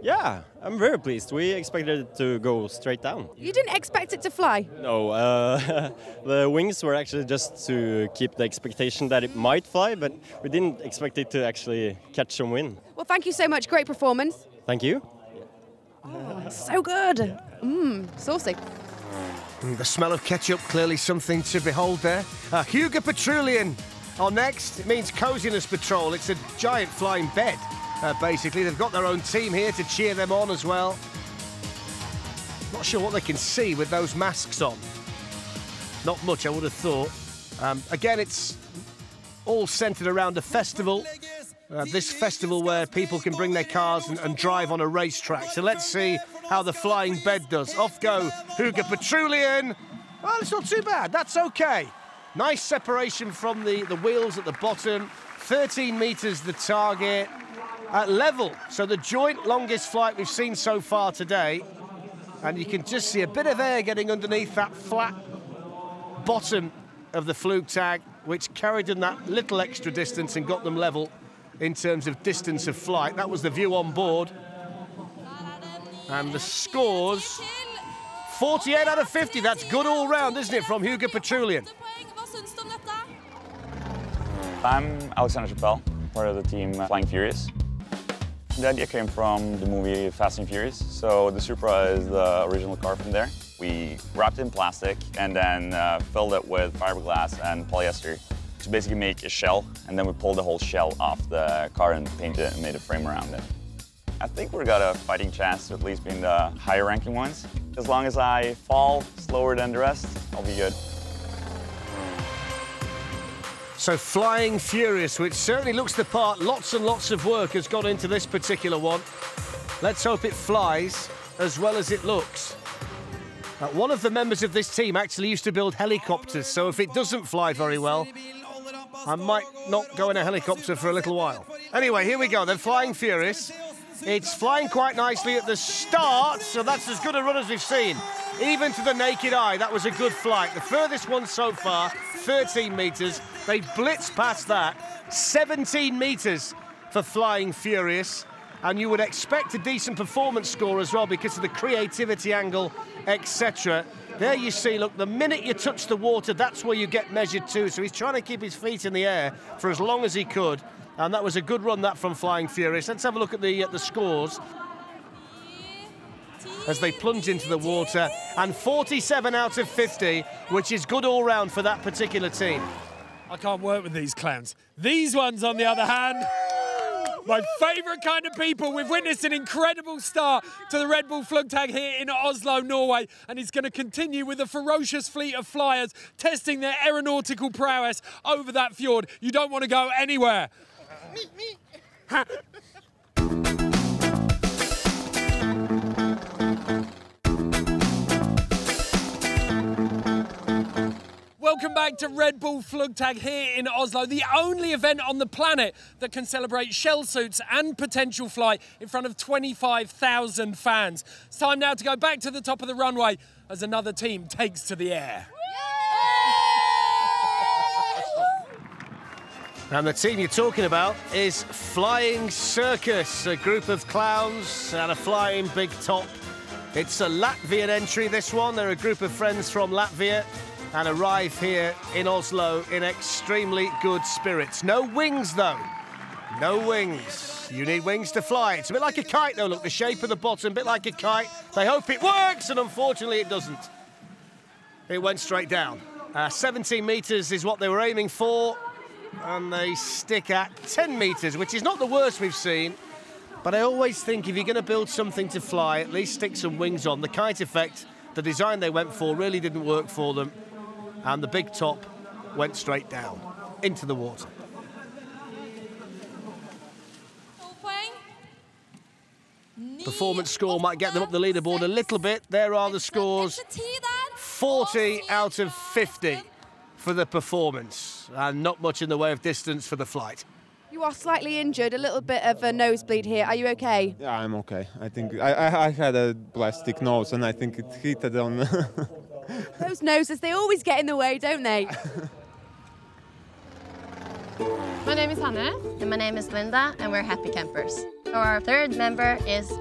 Yeah, I'm very pleased. We expected it to go straight down. You didn't expect it to fly? No, the wings were actually just to keep the expectation that it might fly, but we didn't expect it to actually catch some wind. Well, thank you so much. Great performance. Thank you. So good. Saucy. The smell of ketchup, clearly something to behold there. Hugo Petrulian on next. It means coziness patrol. It's a giant flying bed, basically. They've got their own team here to cheer them on as well. Not sure what they can see with those masks on. Not much, I would have thought. Again, it's all centred around a festival. This festival where people can bring their cars and drive on a racetrack. So let's see how the flying bed does. Off go Hugo Petrulian. Well, it's not too bad. That's okay. Nice separation from the wheels at the bottom. 13 metres the target. At level. So the joint longest flight we've seen so far today. And you can just see a bit of air getting underneath that flat bottom of the Flugtag, which carried in that little extra distance and got them level in terms of distance of flight. That was the view on board. And the scores, 48 out of 50. That's good all round, isn't it, from Hugo Petrulian? I'm Alexander Chappelle, part of the team Flying Furious. The idea came from the movie Fast and Furious. So the Supra is the original car from there. We wrapped it in plastic and then filled it with fiberglass and polyester to basically make a shell, and then we pulled the whole shell off the car and painted it and made a frame around it. I think we've got a fighting chance to at least being the higher ranking ones. As long as I fall slower than the rest, I'll be good. So Flying Furious, which certainly looks the part. Lots and lots of work has gone into this particular one. Let's hope it flies as well as it looks. One of the members of this team actually used to build helicopters, so if it doesn't fly very well, I might not go in a helicopter for a little while. Anyway, here we go. They're Flying Furious. It's flying quite nicely at the start, so that's as good a run as we've seen. Even to the naked eye, that was a good flight. The furthest one so far, 13 metres. They blitzed past that. 17 metres for Flying Furious. And you would expect a decent performance score as well because of the creativity angle, etc. There you see, look, the minute you touch the water, that's where you get measured to. So he's trying to keep his feet in the air for as long as he could. And that was a good run, that, from Flying Furious. Let's have a look at the scores as they plunge into the water. And 47 out of 50, which is good all round for that particular team. I can't work with these clowns. These ones, on the other hand, my favourite kind of people. We've witnessed an incredible start to the Red Bull Flugtag here in Oslo, Norway, and it's going to continue with a ferocious fleet of flyers testing their aeronautical prowess over that fjord. You don't want to go anywhere. Welcome back to Red Bull Flugtag here in Oslo, the only event on the planet that can celebrate shell suits and potential flight in front of 25,000 fans. It's time now to go back to the top of the runway as another team takes to the air. And the team you're talking about is Flying Circus, a group of clowns and a flying big top. It's a Latvian entry, this one. They're a group of friends from Latvia and arrive here in Oslo in extremely good spirits. No wings, though. No wings. You need wings to fly. It's a bit like a kite, though. Look, the shape of the bottom, a bit like a kite. They hope it works, and unfortunately it doesn't. It went straight down. 17 metres is what they were aiming for, and they stick at 10 metres, which is not the worst we've seen. But I always think if you're going to build something to fly, at least stick some wings on. The kite effect, the design they went for, really didn't work for them. And the big top went straight down into the water. Performance score might get them up the leaderboard a little bit. There are the scores. 40 out of 50 for the performance. And not much in the way of distance for the flight. You are slightly injured, a little bit of a nosebleed here. Are you okay? Yeah, I'm okay. I think I had a plastic nose and I think it hit on... Those noses, they always get in the way, don't they? My name is Hannah. And my name is Linda, and we're happy campers. So our third member is